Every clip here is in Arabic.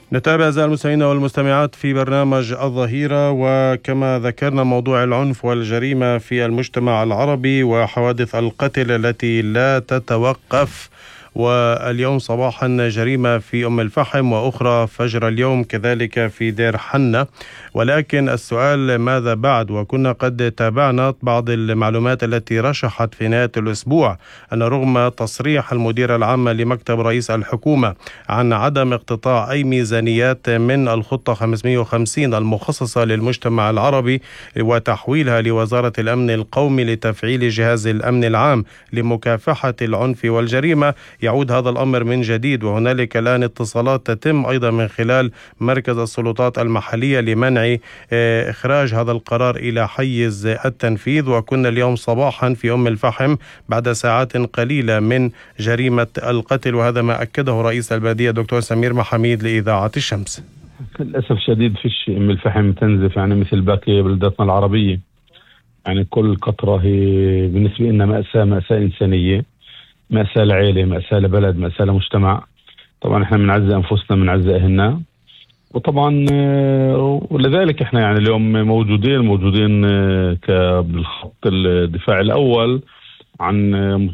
نتابع أعزائي المستمعين والمستمعات في برنامج الظهيرة، وكما ذكرنا موضوع العنف والجريمة في المجتمع العربي وحوادث القتل التي لا تتوقف. واليوم صباحا جريمة في أم الفحم، وأخرى فجر اليوم كذلك في دير حنة. ولكن السؤال ماذا بعد؟ وكنا قد تابعنا بعض المعلومات التي رشحت في نهاية الأسبوع أن رغم تصريح المدير العام لمكتب رئيس الحكومة عن عدم اقتطاع أي ميزانيات من الخطة 550 المخصصة للمجتمع العربي وتحويلها لوزارة الأمن القومي لتفعيل جهاز الأمن العام لمكافحة العنف والجريمة، يعود هذا الأمر من جديد. وهنالك الآن اتصالات تتم أيضا من خلال مركز السلطات المحلية لمنع إخراج هذا القرار إلى حيز التنفيذ. وكنا اليوم صباحا في أم الفحم بعد ساعات قليلة من جريمة القتل، وهذا ما أكده رئيس البلدية دكتور سمير محميد لإذاعة الشمس. للأسف الشديد فيش أم الفحم تنزف مثل باقي بلداتنا العربية. كل قطرة هي بالنسبة لنا مأساة إنسانية، مأساة لعائلة، مأساة لبلد، مأساة لمجتمع. طبعا احنا بنعزي أنفسنا، بنعزي أهلنا، وطبعا ولذلك احنا اليوم موجودين بالخط الدفاع الأول عن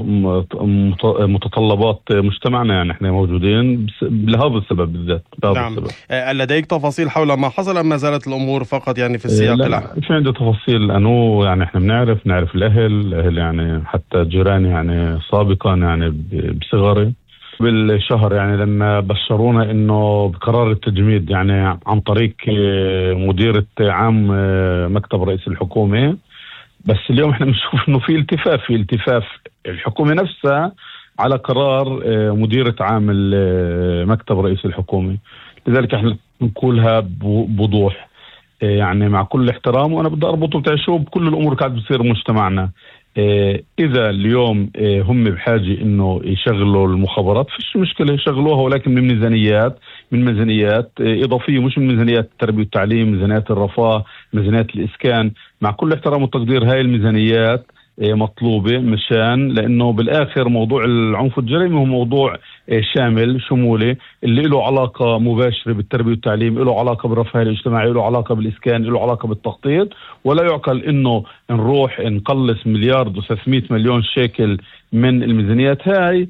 متطلبات مجتمعنا. احنا موجودين لهذا السبب بالذات. نعم. لديك تفاصيل حول ما حصل أم ما زالت الأمور فقط في السياق العام؟ في عندي تفاصيل لأنه احنا بنعرف الأهل حتى جيراني سابقا بصغري بالشهر لما بشرونا انه بقرار التجميد عن طريق مديرة عام مكتب رئيس الحكومة. بس اليوم احنا بنشوف انه في التفاف الحكومة نفسها على قرار مديرة عام مكتب رئيس الحكومة. لذلك احنا نقولها بوضوح مع كل احترام، وانا بدي اربطه بكل الامور كانت بتصير مجتمعنا. إذا اليوم هم بحاجة إنه يشغلوا المخابرات، فيش مشكلة يشغلوها، ولكن من ميزانيات إضافية، مش من ميزانيات التربية والتعليم، ميزانيات الرفاه، ميزانيات الإسكان. مع كل احترام والتقدير هاي الميزانيات مطلوبة لأنه بالآخر موضوع العنف والجريمة هو موضوع شمولي اللي له علاقة مباشرة بالتربية والتعليم، له علاقة بالرفاه الاجتماعي، له علاقة بالإسكان، له علاقة بالتخطيط. ولا يعقل إنه نروح نقلص 1,300,000,000 شيكل من الميزانيات هاي.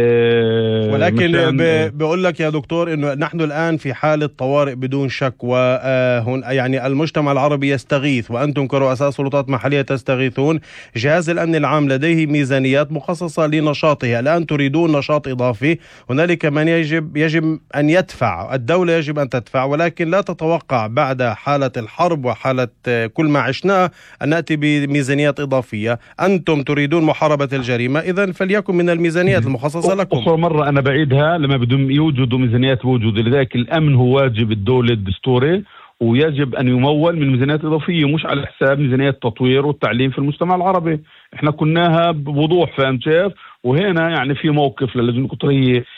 ولكن بقول لك يا دكتور انه نحن الان في حالة طوارئ بدون شك، وهون المجتمع العربي يستغيث، وانتم كرؤساء سلطات محلية تستغيثون. جهاز الامن العام لديه ميزانيات مخصصة لنشاطه، الان تريدون نشاط اضافي. هنالك من يجب ان يدفع، الدولة يجب ان تدفع، ولكن لا تتوقع بعد حالة الحرب وحالة كل ما عشناه ان نأتي بميزانيات اضافية. انتم تريدون محاربة الجريمة، اذا فليكن من الميزانيات المخصصة لكم. أخرى مرة أنا بعيدها، لما بدهم يوجدوا ميزانيات بوجود. لذلك الأمن هو واجب الدولة الدستوري، ويجب أن يمول من ميزانيات إضافية، مش على حساب ميزانيات التطوير والتعليم في المجتمع العربي. احنا كناها بوضوح، فاهم كيف؟ وهنا في موقف للجنة القطرية